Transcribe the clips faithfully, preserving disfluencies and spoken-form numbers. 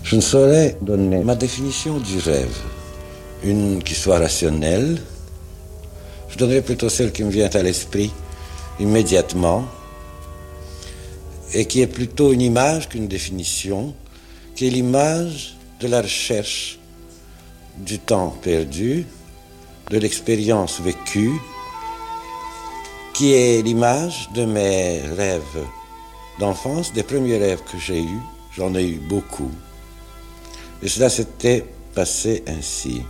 Je ne saurais donner ma définition du rêve, une qui soit rationnelle. Je donnerai plutôt celle qui me vient à l'esprit immédiatement et qui est plutôt une image qu'une définition, qui est l'image de la recherche du temps perdu, de l'expérience vécue, qui est l'image de mes rêves d'enfance, des premiers rêves que j'ai eus. J'en ai eu beaucoup. Et cela s'était passé ainsi.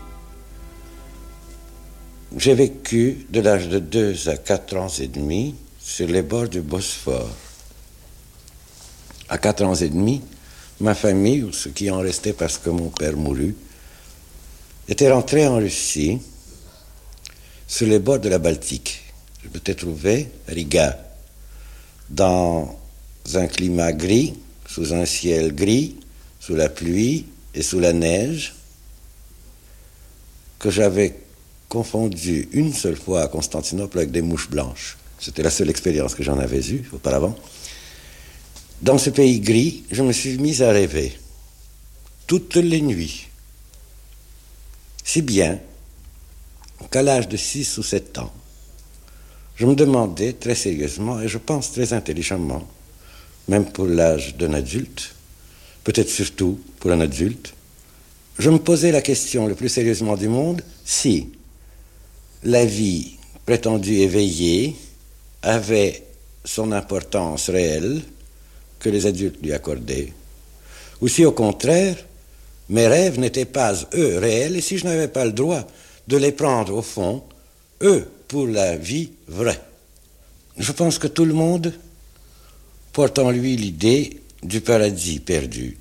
J'ai vécu de l'âge de deux à quatre ans et demi sur les bords du Bosphore. À quatre ans et demi, ma famille, ou ce qui en restait parce que mon père mourut, était rentré en Russie sur les bords de la Baltique. Je m'étais trouvé à Riga, dans un climat gris, sous un ciel gris, sous la pluie et sous la neige, que j'avais confondu une seule fois à Constantinople avec des mouches blanches. C'était la seule expérience que j'en avais eue auparavant. Dans ce pays gris, je me suis mis à rêver toutes les nuits, si bien qu'à l'âge de six ou sept ans, je me demandais très sérieusement, et je pense très intelligemment, même pour l'âge d'un adulte, peut-être surtout pour un adulte, je me posais la question le plus sérieusement du monde, si la vie prétendue éveillée avait son importance réelle que les adultes lui accordaient, ou si au contraire, mes rêves n'étaient pas, eux, réels, et si je n'avais pas le droit de les prendre au fond, eux, pour la vie vraie. Je pense que tout le monde porte en lui l'idée du paradis perdu.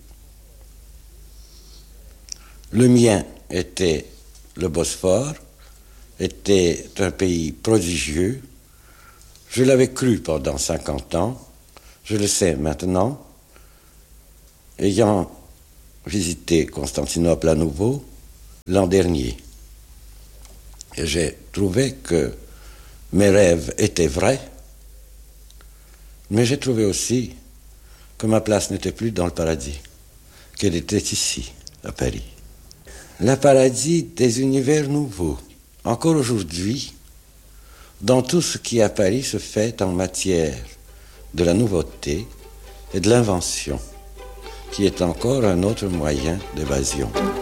Le mien était le Bosphore, était un pays prodigieux. Je l'avais cru pendant cinquante ans, je le sais maintenant, ayant visité Constantinople à nouveau l'an dernier. Et j'ai trouvé que mes rêves étaient vrais, mais j'ai trouvé aussi que ma place n'était plus dans le paradis, qu'elle était ici, à Paris. Le paradis des univers nouveaux. Encore aujourd'hui, dans tout ce qui à Paris se fait en matière de la nouveauté et de l'invention, qui est encore un autre moyen d'évasion.